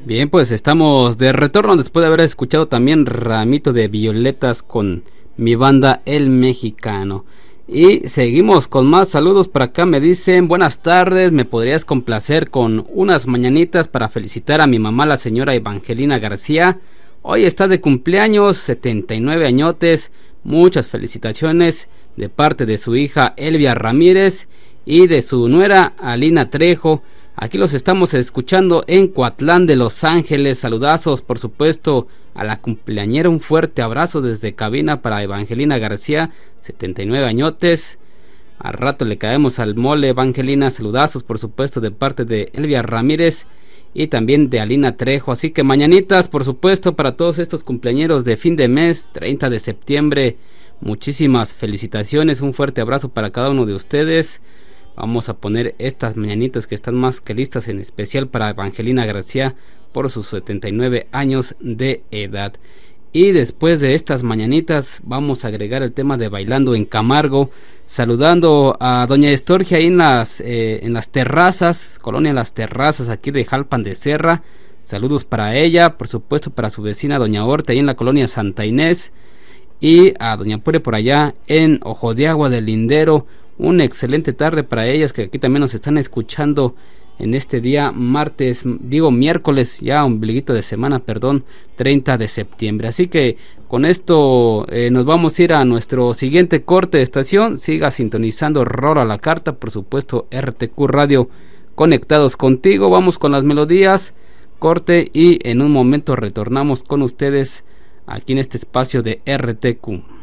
Bien, pues estamos de retorno después de haber escuchado también Ramito de Violetas con mi banda El Mexicano. Y seguimos con más saludos por acá. Me dicen, buenas tardes, me podrías complacer con unas mañanitas para felicitar a mi mamá, la señora Evangelina García. Hoy está de cumpleaños, 79 añotes. Muchas felicitaciones de parte de su hija Elvia Ramírez y de su nuera Alina Trejo. Aquí los estamos escuchando en Coatlán de Los Ángeles. Saludazos, por supuesto, a la cumpleañera. Un fuerte abrazo desde cabina para Evangelina García, 79 añotes. Al rato le caemos al mole, Evangelina. Saludazos, por supuesto, de parte de Elvia Ramírez y también de Alina Trejo. Así que mañanitas, por supuesto, para todos estos cumpleañeros de fin de mes, 30 de septiembre. Muchísimas felicitaciones, un fuerte abrazo para cada uno de ustedes. Vamos a poner estas mañanitas que están más que listas, en especial para Evangelina García por sus 79 años de edad. Y después de estas mañanitas vamos a agregar el tema de Bailando en Camargo, saludando a doña Estorgia ahí en las terrazas, colonia Las Terrazas, aquí de Jalpan de Serra. Saludos para ella, por supuesto para su vecina doña Horta ahí en la colonia Santa Inés, y a doña Pure por allá en Ojo de Agua del Lindero. Una excelente tarde para ellas que aquí también nos están escuchando en este día miércoles, ya ombliguito de semana, 30 de septiembre. Así que con esto nos vamos a ir a nuestro siguiente corte de estación. Siga sintonizando Roro a la Carta, por supuesto RTQ Radio, conectados contigo. Vamos con las melodías, corte, y en un momento retornamos con ustedes aquí en este espacio de RTQ.